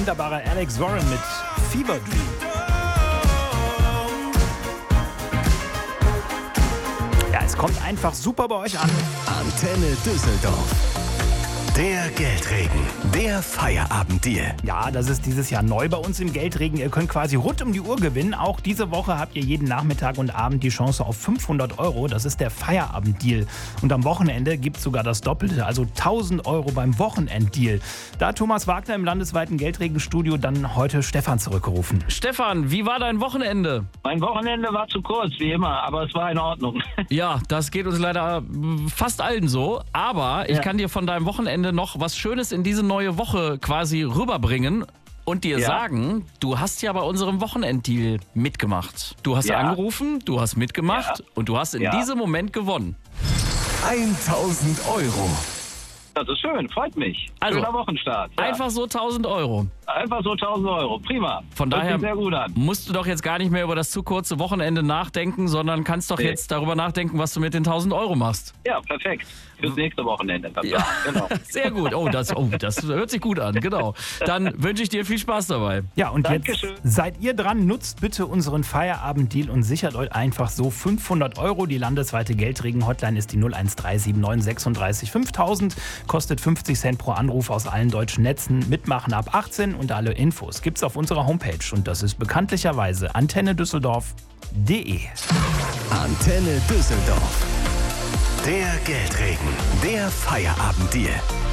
wunderbarer Alex Warren mit Fever Dream. Ja, es kommt einfach super bei euch an. Antenne Düsseldorf. Der Geldregen, der Feierabenddeal. Ja, das ist dieses Jahr neu bei uns im Geldregen. Ihr könnt quasi rund um die Uhr gewinnen. Auch diese Woche habt ihr jeden Nachmittag und Abend die Chance auf 500 Euro. Das ist der Feierabenddeal. Und am Wochenende gibt es sogar das Doppelte, also 1000 Euro beim Wochenenddeal. Da hat Thomas Wagner im landesweiten Geldregenstudio dann heute Stefan zurückgerufen. Stefan, wie war dein Wochenende? Mein Wochenende war zu kurz, wie immer, aber es war in Ordnung. Ja, das geht uns leider fast allen so. Aber ich kann dir von deinem Wochenende noch was Schönes in diese neue Woche quasi rüberbringen und dir sagen, du hast ja bei unserem Wochenenddeal mitgemacht. Du hast angerufen, du hast mitgemacht und du hast in diesem Moment gewonnen. 1000 Euro. Das ist schön, freut mich. Also, schöner Wochenstart. Ja. Einfach so 1000 Euro. Einfach so 1000 Euro, prima. Von Hört daher sich sehr gut an. musst du doch jetzt gar nicht mehr über das zu kurze Wochenende nachdenken, sondern kannst doch jetzt darüber nachdenken, was du mit den 1000 Euro machst. Ja, perfekt. Fürs nächste Wochenende. Ja, Genau. sehr gut. Das hört sich gut an, genau. Dann wünsche ich dir viel Spaß dabei. Ja, und Dankeschön. jetzt seid ihr dran. Nutzt bitte unseren Feierabenddeal und sichert euch einfach so 500 Euro. Die landesweite Geldregen-Hotline ist die 01379 5000. Kostet 50 Cent pro Anruf aus allen deutschen Netzen. Mitmachen ab 18 und alle Infos gibt's auf unserer Homepage. Und das ist bekanntlicherweise antennedüsseldorf.de. Antenne Düsseldorf. Der Geldregen, der Feierabenddeal.